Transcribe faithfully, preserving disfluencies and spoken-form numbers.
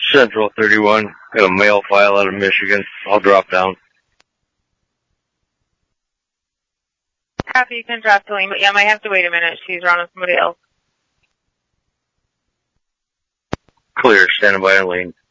Central thirty-one. Got a mail file out of Michigan. I'll drop down. Copy, you can drop the lane, but yeah, I might have to wait a minute. She's running somebody else. Clear, standing by on lane.